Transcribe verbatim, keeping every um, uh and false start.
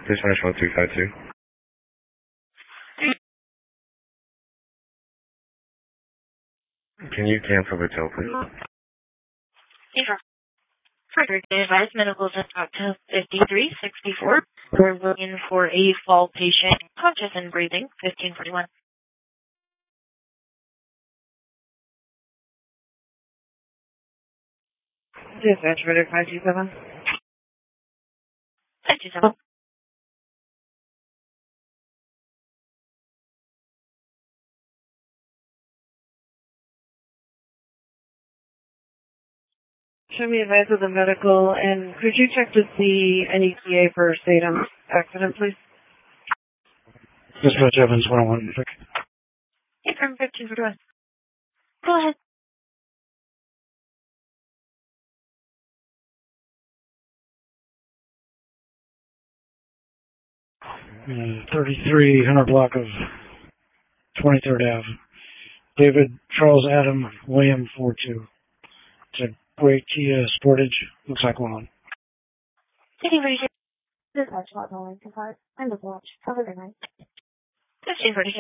Please finish one three five two. Can you cancel the tow, please? Yeah. Frederick, they advised medicals at Doctor fifty-three sixty-four. We're looking for a fall patient, conscious and breathing, fifteen forty-one. Dispatch, Frederick five two seven. five two seven. Show me advice of the medical, and could you check to see an E T A for Statham accident, please? Dispatch Evans one oh one. Hey, from fifteen forty-one. Go ahead. Uh, thirty-three hundred block of twenty-third Avenue. David Charles Adam William four two. It's a great Kia Sportage. Looks like one. fifteen forty-two. Dispatch, not calling. Depart. End of watch. Have a good night. fifteen forty-two.